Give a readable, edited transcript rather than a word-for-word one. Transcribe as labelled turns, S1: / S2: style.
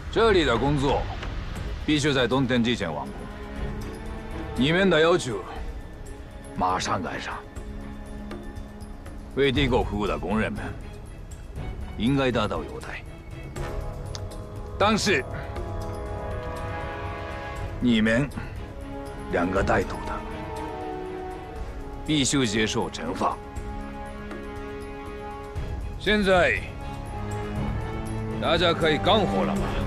S1: 这里的工作必须在冬天之前完工。你们的要求马上赶上。为帝国服务的工人们应该得到优待，但是你们2个带头的必须接受惩罚。现在大家可以干活了吗？